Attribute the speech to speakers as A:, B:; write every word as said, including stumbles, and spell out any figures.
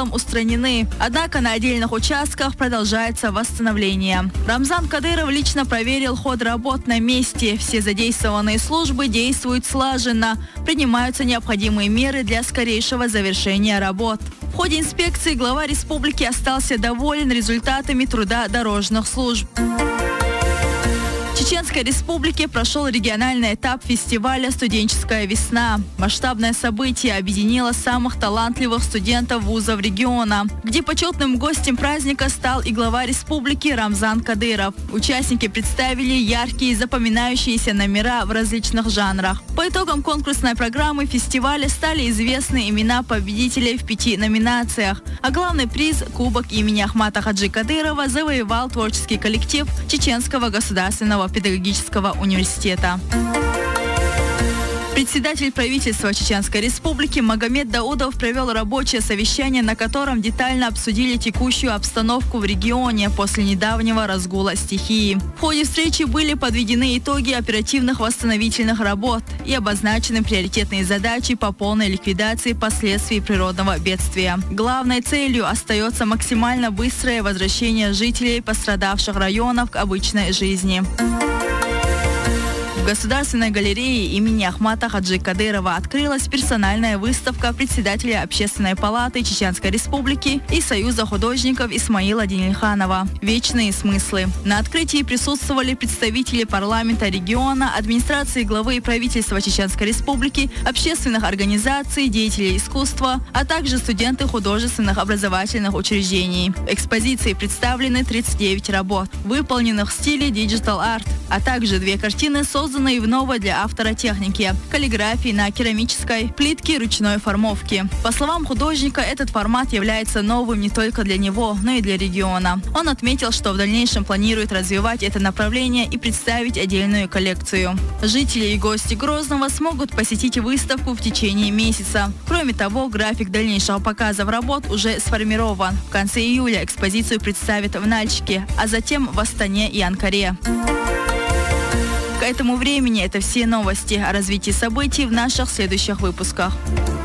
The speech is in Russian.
A: целом устранены. Однако на отдельных участках продолжается восстановление. Рамзан Кадыров лично проверил ход работ на месте. Все задействованные службы действуют слаженно. Принимаются необходимые меры для скорейшего завершения работ. В ходе инспекции глава республики остался доволен результатами труда дорожных служб. В Чеченской Республике прошел региональный этап фестиваля «Студенческая весна». Масштабное событие объединило самых талантливых студентов вузов региона, где почетным гостем праздника стал и глава республики Рамзан Кадыров. Участники представили яркие запоминающиеся номера в различных жанрах. По итогам конкурсной программы фестиваля стали известны имена победителей в пяти номинациях, а главный приз – Кубок имени Ахмата Хаджи Кадырова завоевал творческий коллектив Чеченского государственного педагогического университета. Председатель правительства Чеченской Республики Магомед Даудов провел рабочее совещание, на котором детально обсудили текущую обстановку в регионе после недавнего разгула стихии. В ходе встречи были подведены итоги оперативных восстановительных работ и обозначены приоритетные задачи по полной ликвидации последствий природного бедствия. Главной целью остается максимально быстрое возвращение жителей пострадавших районов к обычной жизни. В Государственной галерее имени Ахмата Хаджи Кадырова открылась персональная выставка председателя Общественной палаты Чеченской Республики и Союза художников Исмаила Денильханова «Вечные смыслы». На открытии присутствовали представители парламента региона, администрации главы и правительства Чеченской Республики, общественных организаций, деятелей искусства, а также студенты художественных образовательных учреждений. В экспозиции представлены тридцать девять работ, выполненных в стиле Digital Art, а также две картины, созданные в новой для автора технике – каллиграфии на керамической плитке ручной формовки. По словам художника, этот формат является новым не только для него, но и для региона. Он отметил, что в дальнейшем планирует развивать это направление и представить отдельную коллекцию. Жители и гости Грозного смогут посетить выставку в течение месяца. Кроме того, график дальнейшего показов работ уже сформирован. В конце июля экспозицию представят в Нальчике, а затем в Астане и Анкаре. К этому времени это все новости. О развитии событий в наших следующих выпусках.